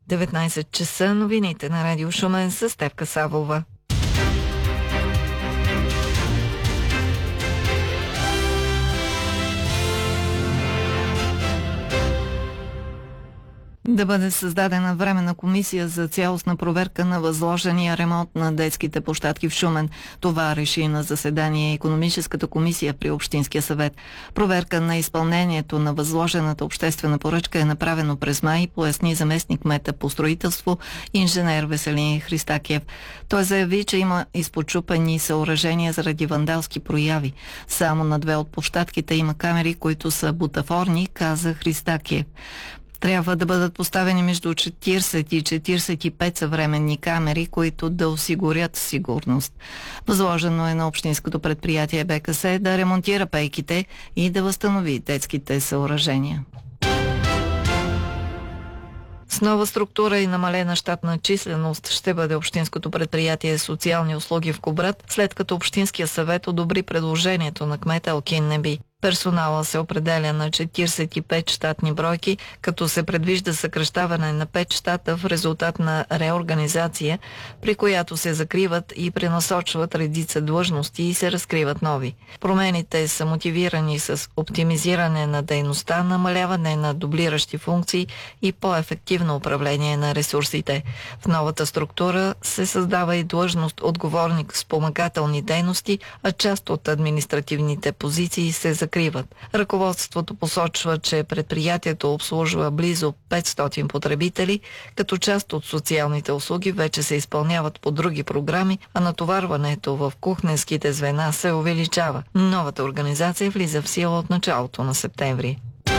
19 часа новините на Радио Шумен с Стефка Савова. Да бъде създадена временна комисия за цялостна проверка на възложения ремонт на детските площадки в Шумен. Това реши на заседание Икономическата комисия при Общинския съвет. Проверка на изпълнението на възложената обществена поръчка е направено през май, поясни заместник кмета по строителство инженер Веселин Христакиев. Той заяви, че има изпочупани съоръжения заради вандалски прояви. Само на 2 от площадките има камери, които са бутафорни, каза Христакиев. Трябва да бъдат поставени между 40 и 45 съвременни камери, които да осигурят сигурност. Възложено е на общинското предприятие БКС да ремонтира пейките и да възстанови детските съоръжения. С нова структура и намалена щатна численост ще бъде общинското предприятие социални услуги в Кубрат, след като Общинския съвет одобри предложението на кмета Елкин Неби. Персонала се определя на 45 щатни бройки, като се предвижда съкращаване на 5 щата в резултат на реорганизация, при която се закриват и пренасочват редица длъжности и се разкриват нови. Промените са мотивирани с оптимизиране на дейността, намаляване на дублиращи функции и по-ефективно управление на ресурсите. В новата структура се създава и длъжност отговорник с спомагателни дейности, а част от административните позиции се закриват. Ръководството посочва, че предприятието обслужва близо 500 потребители, като част от социалните услуги вече се изпълняват по други програми, а натоварването в кухненските звена се увеличава. Новата организация влиза в сила от началото на септември.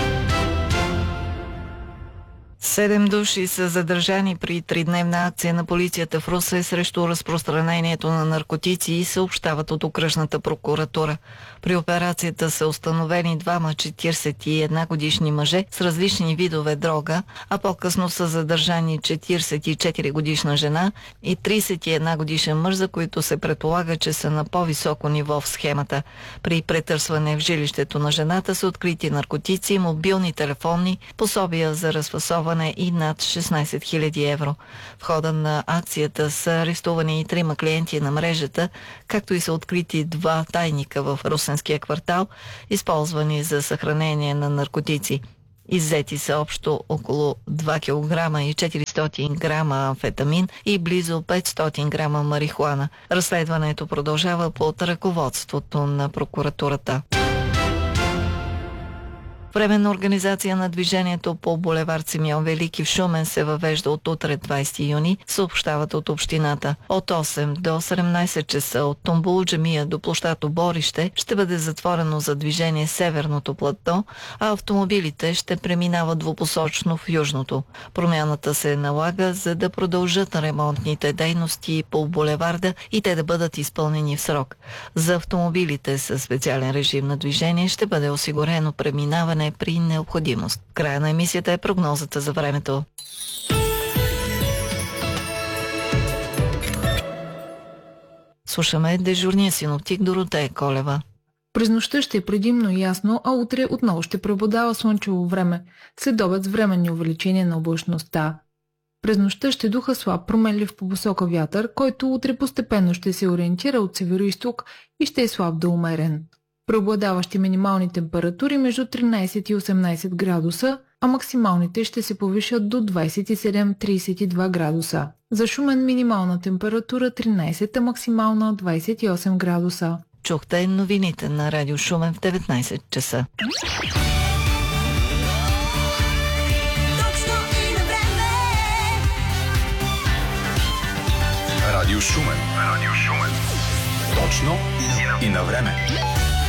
7 души са задържани при 3-дневна акция на полицията в Русе срещу разпространението на наркотици и съобщават от окръжната прокуратура. При операцията са установени 2 41 годишни мъже с различни видове дрога, а по-късно са задържани 44 годишна жена и 31 годишен мъж, за които се предполага, че са на по-високо ниво в схемата. При претърсване в жилището на жената са открити наркотици, мобилни телефони, пособия за разфасоване и над 16 000 евро. В хода на акцията са арестувани и 3 клиенти на мрежата, както и са открити 2 тайника в Русенския квартал, използвани за съхранение на наркотици. Иззети са общо около 2 кг и 400 грама амфетамин и близо 500 грама марихуана. Разследването продължава под ръководството на прокуратурата. Временна организация на движението по булевард Симеон Велики в Шумен се въвежда от утре 20 юни, съобщават от общината. От 8 до 17 часа от Тумбул джамия до площад Оборище ще бъде затворено за движение северното плато, а автомобилите ще преминават двупосочно в южното. Промяната се налага, за да продължат ремонтните дейности по булеварда и те да бъдат изпълнени в срок. За автомобилите със специален режим на движение ще бъде осигурено преминаване при необходимост. Края на емисията е прогнозата за времето. Слушаме дежурния синоптик Доротея Колева. През нощта ще е предимно ясно, а утре отново ще преобладава слънчево време, след обед с временни увеличения на облачността. През нощта ще духа слаб променлив по посока вятър, който утре постепенно ще се ориентира от североизток и ще е слаб до умерен. Преобладаващи минимални температури между 13 и 18 градуса, а максималните ще се повишат до 27-32 градуса. За Шумен минимална температура 13, а максимална 28 градуса. Чухте новините на Радио Шумен в 19 часа. Радио Шумен. Точно и на време.